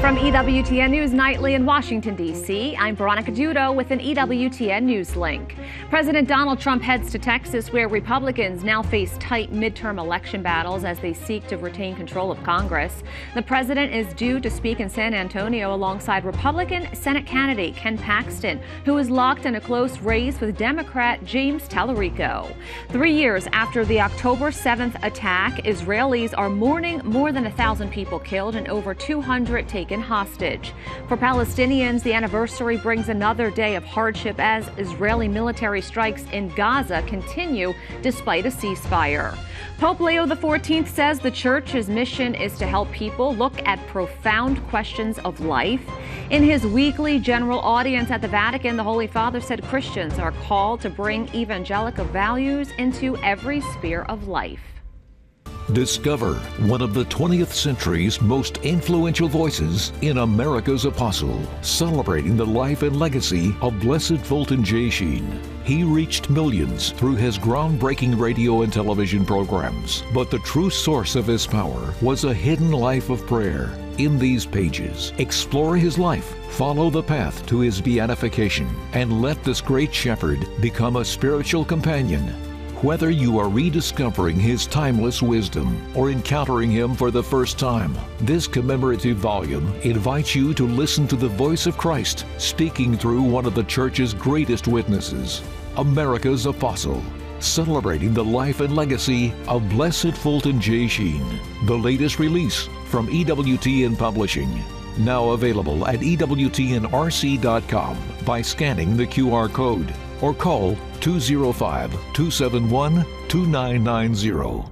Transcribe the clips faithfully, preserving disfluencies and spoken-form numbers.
From E W T N News Nightly in Washington, D C, I'm Veronica Judo with an E W T N News link. President Donald Trump heads to Texas, where Republicans now face tight midterm election battles as they seek to retain control of Congress. The president is due to speak in San Antonio alongside Republican Senate candidate Ken Paxton, who is locked in a close race with Democrat James Tallarico. Three years after the October seventh attack, Israelis are mourning more than a thousand people killed and over two hundred taken hostage. For Palestinians, the anniversary brings another day of hardship as Israeli military strikes in Gaza continue despite a ceasefire. Pope Leo the fourteenth says the church's mission is to help people look at profound questions of life. In his weekly general audience at the Vatican, the Holy Father said Christians are called to bring evangelical values into every sphere of life. Discover one of the twentieth century's most influential voices in America's Apostle, celebrating the life and legacy of Blessed Fulton J. Sheen. He reached millions through his groundbreaking radio and television programs, but the true source of his power was a hidden life of prayer. In these pages, explore his life, follow the path to his beatification, and let this great shepherd become a spiritual companion. Whether you are rediscovering his timeless wisdom or encountering him for the first time, this commemorative volume invites you to listen to the voice of Christ speaking through one of the church's greatest witnesses, America's Apostle, celebrating the life and legacy of Blessed Fulton J. Sheen. The latest release from E W T N Publishing. Now available at E W T N R C dot com by scanning the Q R code or call two oh five, two seven one, two nine nine zero.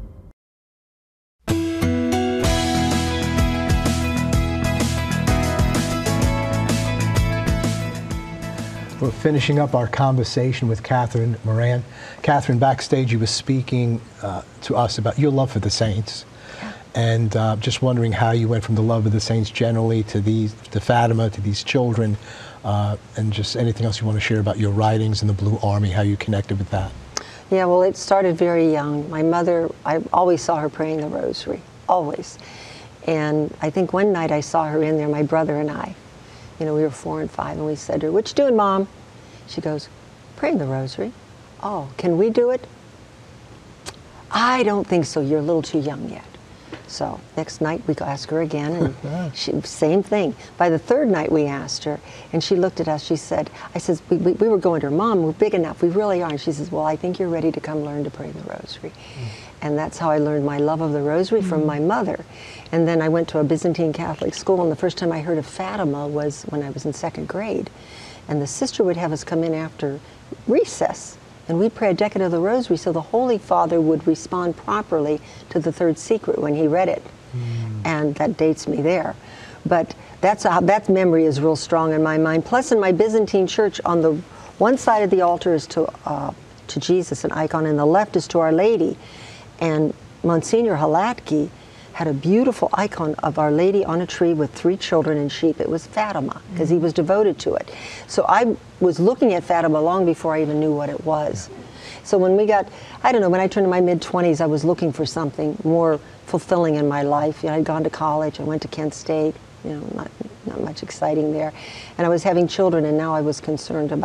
We're finishing up our conversation with Catherine Moran. Catherine, backstage you were speaking uh, to us about your love for the saints. And uh, just wondering how you went from the love of the saints generally to these, to Fatima, to these children, uh, and just anything else you want to share about your writings in the Blue Army, how you connected with that. Yeah, well, it started very young. My mother, I always saw her praying the rosary, always. And I think one night I saw her in there, my brother and I. You know, we were four and five, and we said to her, "What you doing, Mom?" She goes, "Praying the rosary." "Oh, can we do it?" "I don't think so. You're a little too young yet." So next night we asked her again, and she, same thing. By the third night we asked her, and she looked at us. She said, I said, we, we, we were going to her, "Mom, we're big enough. We really are." And she says, "Well, I think you're ready to come learn to pray the rosary." Mm. And that's how I learned my love of the rosary mm. from my mother. And then I went to a Byzantine Catholic school, and the first time I heard of Fatima was when I was in second grade. And the sister would have us come in after recess, and we'd pray a decade of the rosary so the Holy Father would respond properly to the third secret when he read it. Mm. And that dates me there. But that's a, that memory is real strong in my mind. Plus in my Byzantine church, on the one side of the altar is to, uh, to Jesus, an icon, and the left is to Our Lady. And Monsignor Halatki had a beautiful icon of Our Lady on a tree with three children and sheep. It was Fatima, because mm. he was devoted to it. So I was looking at Fatima long before I even knew what it was. So when we got, I don't know, when I turned to my mid twenties, I was looking for something more fulfilling in my life. You know, I'd gone to college, I went to Kent State, you know, not, not much exciting there. And I was having children, and now I was concerned about